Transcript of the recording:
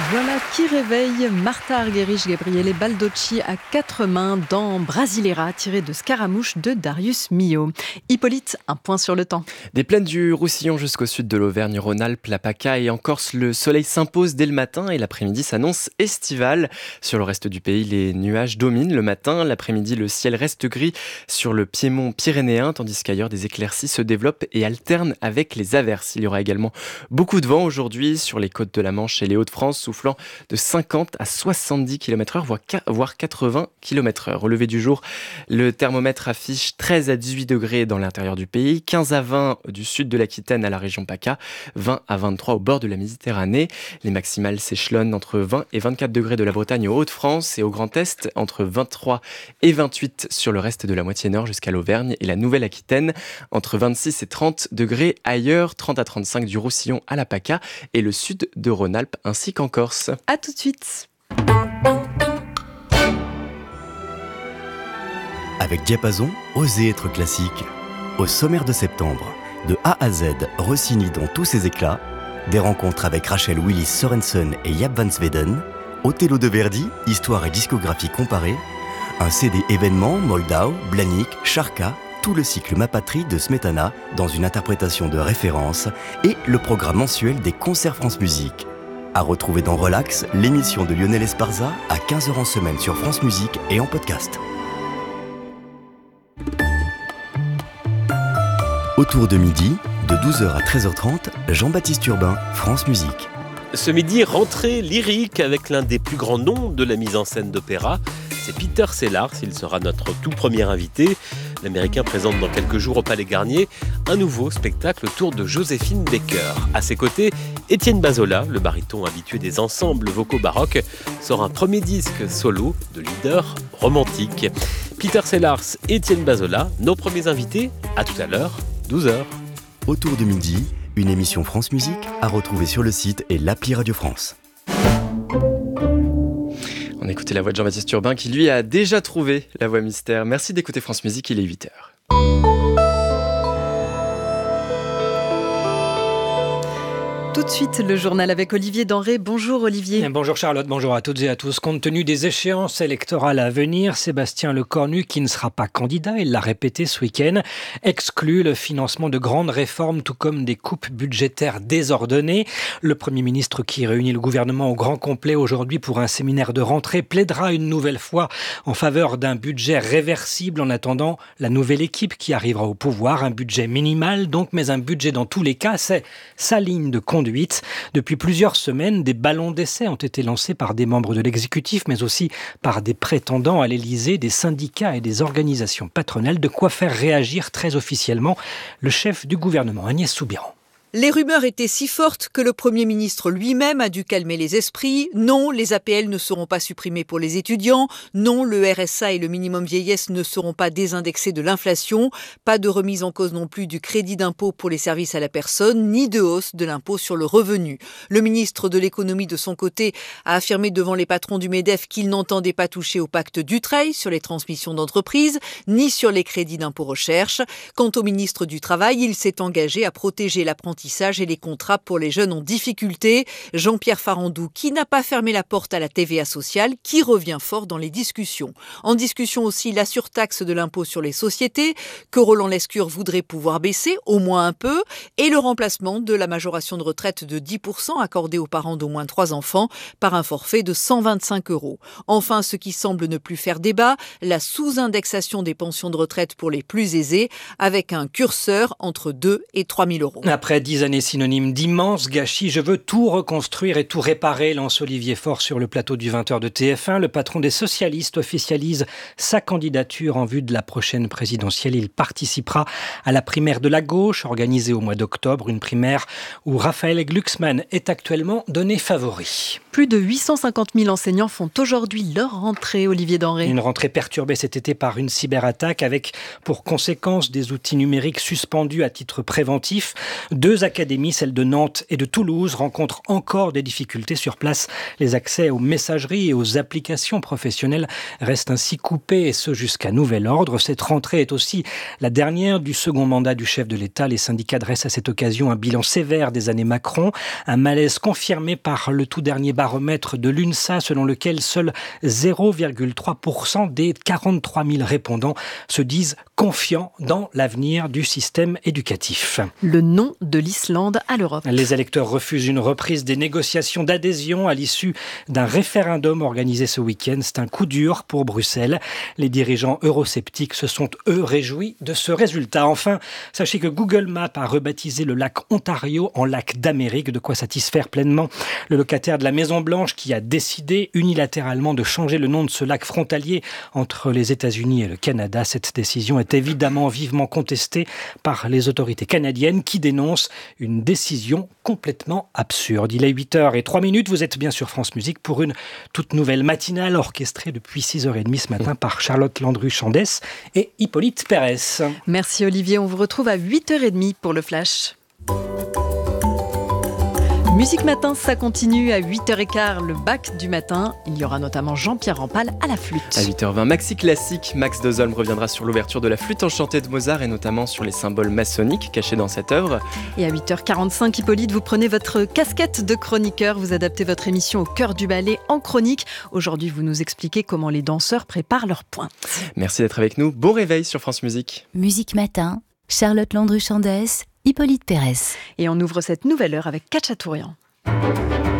Voilà qui réveille Martha Argerich Gabriele Baldocci à quatre mains dans Brasileira, tiré de Scaramouche de Darius Milhaud. Hippolyte, un point sur le temps. Des plaines du Roussillon jusqu'au sud de l'Auvergne-Rhône-Alpes, la PACA et en Corse, le soleil s'impose dès le matin et l'après-midi s'annonce estival. Sur le reste du pays, les nuages dominent le matin. L'après-midi, le ciel reste gris sur le piémont pyrénéen, tandis qu'ailleurs, des éclaircies se développent et alternent avec les averses. Il y aura également beaucoup de vent aujourd'hui sur les côtes de la Manche et les Hauts-de-France, soufflant de 50 à 70 km/h, voire 80 km/h. Au lever du jour, le thermomètre affiche 13 à 18 degrés dans l'intérieur du pays, 15 à 20 du sud de l'Aquitaine à la région PACA, 20 à 23 au bord de la Méditerranée. Les maximales s'échelonnent entre 20 et 24 degrés de la Bretagne aux Hauts-de-France et au Grand Est, entre 23 et 28 sur le reste de la moitié nord jusqu'à l'Auvergne et la Nouvelle-Aquitaine, entre 26 et 30 degrés ailleurs, 30 à 35 du Roussillon à la PACA et le sud de Rhône-Alpes ainsi qu'en Corse. À tout de suite. Avec Diapason, osez être classique. Au sommaire de septembre, de A à Z, Rossini dans tous ses éclats, des rencontres avec Rachel Willis Sorensen et Jaap van Zweden, Othello de Verdi, histoire et discographie comparée, un CD événement Moldau, Blanic, Charka, tout le cycle Ma Patrie de Smetana dans une interprétation de référence et le programme mensuel des concerts France Musique. À retrouver dans Relax, l'émission de Lionel Esparza à 15h en semaine sur France Musique et en podcast. Autour de midi, de 12h à 13h30, Jean-Baptiste Urbain, France Musique. Ce midi, rentrée lyrique avec l'un des plus grands noms de la mise en scène d'opéra. C'est Peter Sellars, il sera notre tout premier invité. L'Américain présente dans quelques jours au Palais Garnier un nouveau spectacle autour de Joséphine Baker. À ses côtés, Étienne Bazola, le baryton habitué des ensembles vocaux baroques, sort un premier disque solo de leader romantique. Peter Sellars, Étienne Bazola, nos premiers invités, à tout à l'heure, 12h. Autour de midi, une émission France Musique à retrouver sur le site et l'appli Radio France. On écoutait la voix de Jean-Baptiste Urbain qui lui a déjà trouvé la voix mystère. Merci d'écouter France Musique, il est 8h. Tout de suite, le journal avec Olivier Denré. Bonjour Olivier. Bonjour Charlotte, bonjour à toutes et à tous. Compte tenu des échéances électorales à venir, Sébastien Lecornu, qui ne sera pas candidat, il l'a répété ce week-end, exclut le financement de grandes réformes, tout comme des coupes budgétaires désordonnées. Le Premier ministre, qui réunit le gouvernement au grand complet aujourd'hui pour un séminaire de rentrée, plaidera une nouvelle fois en faveur d'un budget réversible en attendant la nouvelle équipe qui arrivera au pouvoir. Un budget minimal donc, mais un budget dans tous les cas, c'est sa ligne de conduite. Depuis plusieurs semaines, des ballons d'essai ont été lancés par des membres de l'exécutif, mais aussi par des prétendants à l'Élysée, des syndicats et des organisations patronales, de quoi faire réagir très officiellement le chef du gouvernement, Agnès Soubiran. Les rumeurs étaient si fortes que le Premier ministre lui-même a dû calmer les esprits. Non, les APL ne seront pas supprimés pour les étudiants. Non, le RSA et le minimum vieillesse ne seront pas désindexés de l'inflation. Pas de remise en cause non plus du crédit d'impôt pour les services à la personne, ni de hausse de l'impôt sur le revenu. Le ministre de l'économie, de son côté, a affirmé devant les patrons du MEDEF qu'il n'entendait pas toucher au pacte Dutreil sur les transmissions d'entreprises, ni sur les crédits d'impôt recherche. Quant au ministre du Travail, il s'est engagé à protéger l'apprentissage et les contrats pour les jeunes en difficulté. Jean-Pierre Farandou, qui n'a pas fermé la porte à la TVA sociale, qui revient fort dans les discussions. En discussion aussi la surtaxe de l'impôt sur les sociétés, que Roland Lescure voudrait pouvoir baisser, au moins un peu, et le remplacement de la majoration de retraite de 10% accordée aux parents d'au moins 3 enfants par un forfait de 125 €. Enfin, ce qui semble ne plus faire débat, la sous-indexation des pensions de retraite pour les plus aisés, avec un curseur entre 2 et 3 000 €. Après 10 années synonymes d'immense gâchis, je veux tout reconstruire et tout réparer, lance Olivier Faure sur le plateau du 20h de TF1. Le patron des socialistes officialise sa candidature en vue de la prochaine présidentielle. Il participera à la primaire de la gauche, organisée au mois d'octobre, une primaire où Raphaël Glucksmann est actuellement donné favori. Plus de 850 000 enseignants font aujourd'hui leur rentrée, Olivier Denré. Une rentrée perturbée cet été par une cyberattaque avec pour conséquence des outils numériques suspendus à titre préventif. 2 académies, celles de Nantes et de Toulouse, rencontrent encore des difficultés sur place. Les accès aux messageries et aux applications professionnelles restent ainsi coupés, et ce jusqu'à nouvel ordre. Cette rentrée est aussi la dernière du second mandat du chef de l'État. Les syndicats dressent à cette occasion un bilan sévère des années Macron, un malaise confirmé par le tout dernier baromètre de l'UNSA selon lequel seuls 0,3% des 43 000 répondants se disent confiants dans l'avenir du système éducatif. Le nom de l'Islande à l'Europe. Les électeurs refusent une reprise des négociations d'adhésion à l'issue d'un référendum organisé ce week-end. C'est un coup dur pour Bruxelles. Les dirigeants eurosceptiques se sont, eux, réjouis de ce résultat. Enfin, sachez que Google Maps a rebaptisé le lac Ontario en lac d'Amérique, de quoi satisfaire pleinement le locataire de la Maison-Blanche qui a décidé unilatéralement de changer le nom de ce lac frontalier entre les États-Unis et le Canada. Cette décision est évidemment vivement contestée par les autorités canadiennes qui dénoncent une décision complètement absurde. Il est 8h03, vous êtes bien sur France Musique pour une toute nouvelle matinale orchestrée depuis 6h30 ce matin par Charlotte Landru-Chandès et Hippolyte Pérez. Merci Olivier, on vous retrouve à 8h30 pour le Flash. Musique Matin, ça continue à 8h15, le bac du matin. Il y aura notamment Jean-Pierre Rampal à la flûte. À 8h20, Maxi Classique, Max Dozolm reviendra sur l'ouverture de la flûte enchantée de Mozart et notamment sur les symboles maçonniques cachés dans cette œuvre. Et à 8h45, Hippolyte, vous prenez votre casquette de chroniqueur, vous adaptez votre émission au cœur du ballet en chronique. Aujourd'hui, vous nous expliquez comment les danseurs préparent leur pointe. Merci d'être avec nous, bon réveil sur France Musique. Musique Matin, Charlotte Landru-Chandès, Hippolyte Pérez. Et on ouvre cette nouvelle heure avec Khatchatourian.